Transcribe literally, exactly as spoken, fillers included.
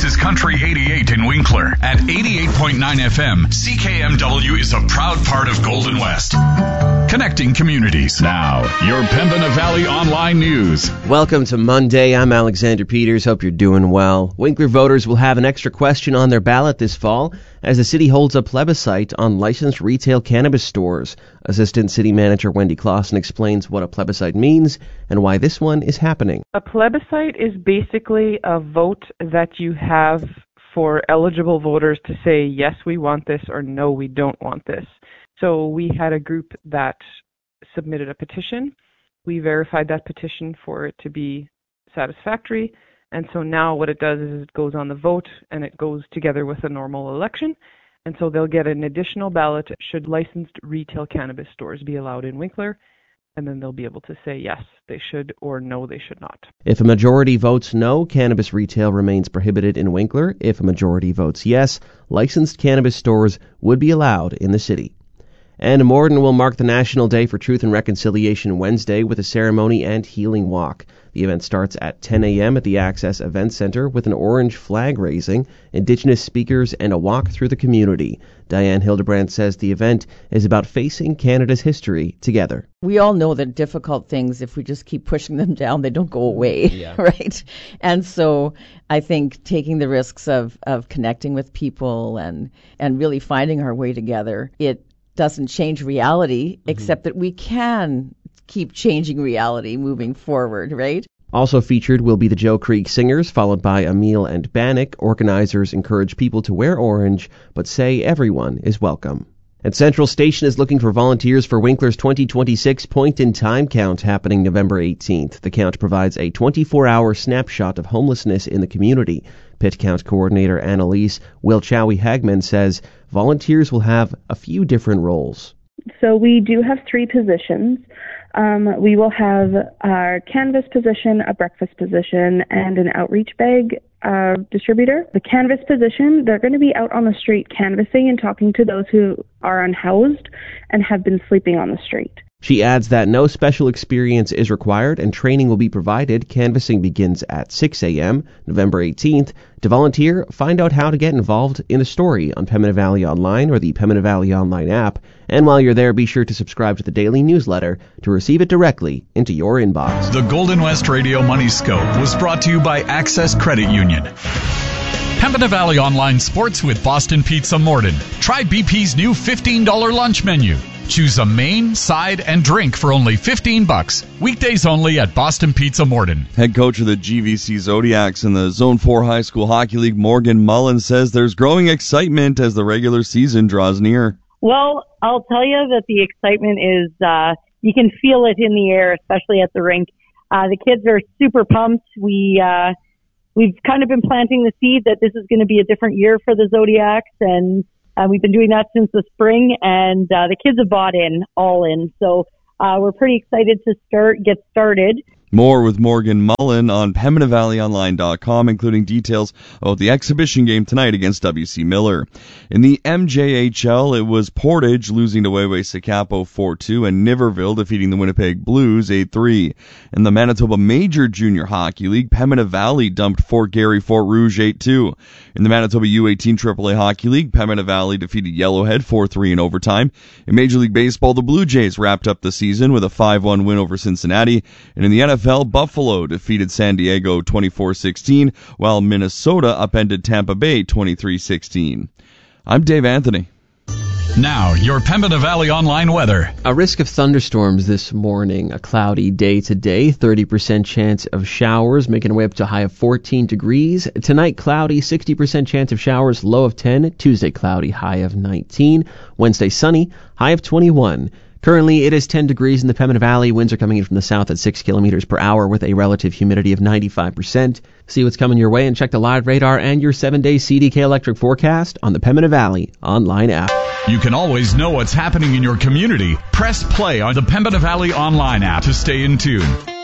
is Country eighty-eight in Winkler. At eighty-eight point nine F M, C K M W is a proud part of Golden West. Connecting communities. Now, your Pembina Valley Online News. Welcome to Monday. I'm Alexander Peters. Hope you're doing well. Winkler voters will have an extra question on their ballot this fall as the city holds a plebiscite on licensed retail cannabis stores. Assistant City Manager Wendy Clausen explains what a plebiscite means and why this one is happening. A plebiscite is basically a vote that you have for eligible voters to say, yes, we want this, or no, we don't want this. So we had a group that submitted a petition. We verified that petition for it to be satisfactory. And so now what it does is it goes on the vote and it goes together with a normal election. And so they'll get an additional ballot should licensed retail cannabis stores be allowed in Winkler. And then they'll be able to say yes, they should, or no, they should not. If a majority votes no, cannabis retail remains prohibited in Winkler. If a majority votes yes, licensed cannabis stores would be allowed in the city. And Morden will mark the National Day for Truth and Reconciliation Wednesday with a ceremony and healing walk. The event starts at ten a.m. at the Access Event Center with an orange flag raising, Indigenous speakers, and a walk through the community. Diane Hildebrand says the event is about facing Canada's history together. We all know that difficult things, if we just keep pushing them down, they don't go away, yeah. Right? And so I think taking the risks of, of connecting with people and, and really finding our way together, it doesn't change reality, mm-hmm. except that we can keep changing reality moving forward, right? Also featured will be the Joe Creek Singers, followed by Emil and Bannock. Organizers encourage people to wear orange, but say everyone is welcome. And Central Station is looking for volunteers for Winkler's twenty twenty-six Point in Time Count happening November eighteenth. The count provides a twenty-four hour snapshot of homelessness in the community. Pit Count Coordinator Annalise Wilchowie-Hagman says volunteers will have a few different roles. So we do have three positions. Um, we will have our canvas position, a breakfast position, and an outreach bag uh, distributor. The canvas position, they're going to be out on the street canvassing and talking to those who are unhoused and have been sleeping on the street. She adds that no special experience is required and training will be provided. Canvassing begins at six a.m. November eighteenth. To volunteer, find out how to get involved in the story on Pembina Valley Online or the Pembina Valley Online app. And while you're there, be sure to subscribe to the daily newsletter to receive it directly into your inbox. The Golden West Radio Money Scope was brought to you by Access Credit Union. Pembina Valley Online Sports with Boston Pizza Morden. Try B P's new fifteen dollars lunch menu. Choose a main, side, and drink for only fifteen bucks. Weekdays only at Boston Pizza Morden. Head coach of the G V C Zodiacs in the Zone four High School Hockey League, Morgan Mullen, says there's growing excitement as the regular season draws near. Well, I'll tell you that the excitement is, uh, you can feel it in the air, especially at the rink. Uh, the kids are super pumped. We, uh, we've kind of been planting the seed that this is going to be a different year for the Zodiacs, and Uh, we've been doing that since the spring, and uh, the kids have bought in, all in. So uh, we're pretty excited to start, get started. More with Morgan Mullen on Pembina Valley Online dot com, including details about the exhibition game tonight against W C Miller. In the M J H L, it was Portage losing to Wayway Sikapo four two and Niverville defeating the Winnipeg Blues eight three. In the Manitoba Major Junior Hockey League, Pembina Valley dumped Fort Garry Fort Rouge eight two. In the Manitoba U eighteen triple A Hockey League, Pembina Valley defeated Yellowhead four three in overtime. In Major League Baseball, the Blue Jays wrapped up the season with a five one win over Cincinnati. And in the N F L, Buffalo defeated San Diego twenty-four sixteen, while Minnesota upended Tampa Bay twenty-three sixteen. I'm Dave Anthony. Now, your Pembina Valley Online weather. A risk of thunderstorms this morning. A cloudy day today. thirty percent chance of showers, making our way up to a high of fourteen degrees. Tonight, cloudy, sixty percent chance of showers, low of ten. Tuesday, cloudy, high of nineteen. Wednesday, sunny, high of twenty-one. Currently, it is ten degrees in the Pembina Valley. Winds are coming in from the south at six kilometers per hour with a relative humidity of ninety-five percent. See what's coming your way and check the live radar and your seven-day C D K electric forecast on the Pembina Valley Online app. You can always know what's happening in your community. Press play on the Pembina Valley Online app to stay in tune.